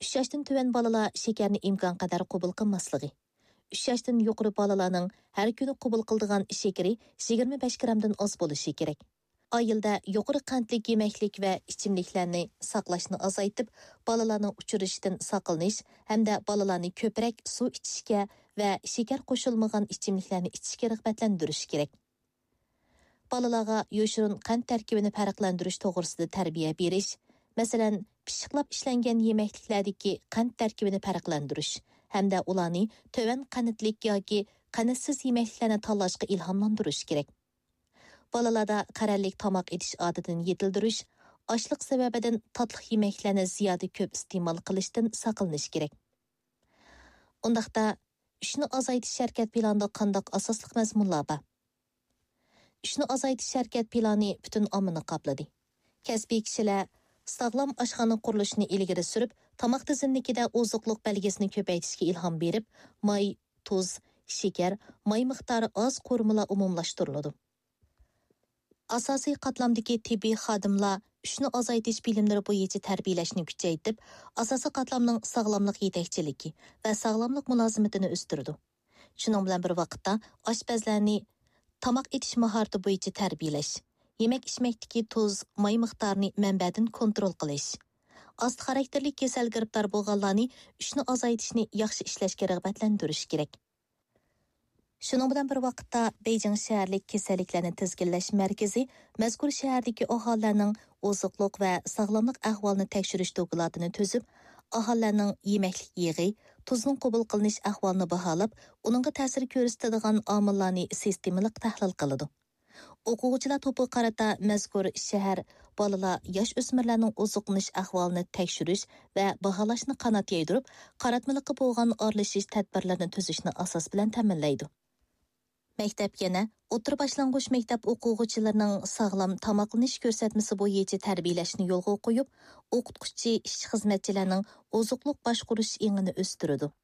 3 yoshdan tuvan bolalar shakarni imkon qadar qabul qilmasligi. 3 yoshdan yuqori bolalarning har kuni qabul qiladigan shakari 25 grammdan oz bo'lishi kerak. Ayılda yuqori qandli yemaklik va ichimliklarni saqlashni azaytib, bolalarning uchirishdan saqlanish hamda bolalarni ko'proq suv ichishga va shakar qo'shilmagan ichimliklarni ichishga rag'batlantirish kerak. Balalarga yo'shirin qand tarkibini farqlantirish to'g'risida tarbiya berish, masalan, pishiqlab ishlangan yemakliklardagi qand tarkibini farqlantirish hamda ularni to'van qandlik yoki qandsiz yemakliklarni tanlashga ilhomlantirish kerak. Balalarda qarallik tamoq etish odatini yetildirish, ochliq sababidan tatlı yeməklərini ziyoda ko'p iste'mol qilishdan saqlanish kerak. Undaqda ishni azaytish harakat planida qandoq asosliq mazmunlar bor? Ishni azaytish harakat plani butun ommani qopladi. Kasbiy kishilar sog'lom oshxona qurilishini ilgari surib, tamoq tizimlikida oziqliq belgisini ko'paytirishga ilhom berib, may, tuz, shakar, may miqdori oz qo'rmalar umumlashtiriladi. Asosiy qatlamdagi tibbiy xodimlar ishni azaytish bilimlari bo'yicha tarbiyalashni kuchaytirib, asosiy qatlamning sog'lomlik yetakchiligi va sog'lomlik mulozimatini o'stirdi. Shuning bilan bir vaqtda oshpazlarni tamoq etish mahorati bo'yicha tarbiyalash, yemak ichmakdagi tuz, may miqdorini manbadan kontrol qilish, ost xarakterli kasal giribdor bo'lganlarni ishni azaytishni yaxshi ishlashga rag'batlantirish kerak. Şunun bilan bir vaqtda Beijing shaharlik kasalliklarni tizginlash markazi mazkur shahardagi aholilarning oziqliq va sog'lomlik ahvolini tekshirish dokumentini tuzib, aholilarning yemaklik yig'i, tuzning qabul qilinish ahvolini baholab, uningga ta'sir ko'rsatadigan omillarni sistemalik tahlil qiladi. O'quvchilar to'pi qarata mazkur shahar bolalar, yosh o'smirlarning oziqlanish ahvolini tekshirish va baholashni qanot yaydirib, qaratmalikqa bo'lgan aralashish tadbirlarini tuzishni asos bilan ta'minlaydi. Maktab yana o'tir boshlang'ich maktab o'quvchilarining sog'lom tamoqlanish ko'rsatmasi bo'yicha tarbiyalashni yo'lga qo'yib, o'qituvchi ish xizmatchilarining oziqliq boshqarish engini o'stiradi.